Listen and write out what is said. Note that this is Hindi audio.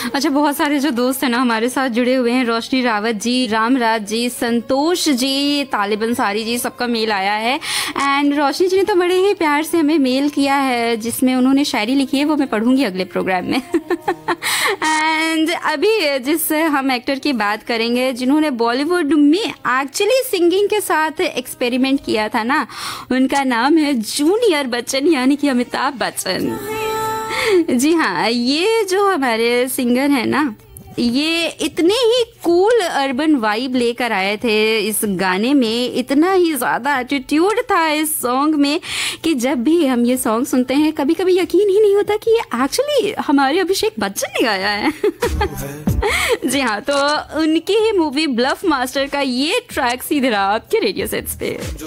अच्छा, बहुत सारे जो दोस्त हैं ना हमारे साथ जुड़े हुए हैं, रोशनी रावत जी, रामराज जी, संतोष जी, तालिब अंसारी जी, सबका मेल आया है। एंड रोशनी जी ने तो बड़े ही प्यार से हमें मेल किया है जिसमें उन्होंने शायरी लिखी है, वो मैं पढ़ूंगी अगले प्रोग्राम में। एंड अभी जिस हम एक्टर की बात करेंगे जिन्होंने बॉलीवुड में एक्चुअली सिंगिंग के साथ एक्सपेरिमेंट किया था ना, उनका नाम है जूनियर बच्चन यानी कि अमिताभ बच्चन। जी हाँ, ये जो हमारे सिंगर हैं ना, ये इतने ही कूल अर्बन वाइब लेकर आए थे इस गाने में, इतना ही ज़्यादा एटीट्यूड था इस सॉन्ग में कि जब भी हम ये सॉन्ग सुनते हैं कभी कभी यकीन ही नहीं होता कि ये एक्चुअली हमारे अभिषेक बच्चन ने गाया है। जी हाँ, तो उनकी ही मूवी ब्लफ मास्टर का ये ट्रैक सीधे रहा आपके रेडियो सेट्स पे।